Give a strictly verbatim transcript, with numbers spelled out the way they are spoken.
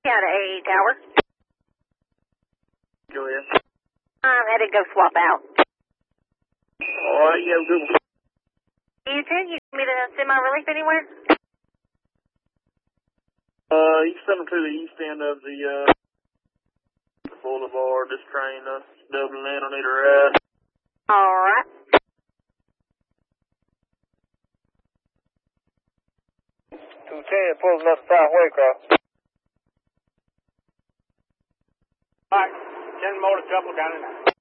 Yeah, to A E Tower. Go ahead. I'm headed to go swap out. All right, you have a good one. You too? You need me to send my relief anywhere? Uh, you can send them to the east end of the, uh, the boulevard. This train, uh, doubling in on either end. All right. two ten, pulling up South Waycross. All right, send more to trouble down in there.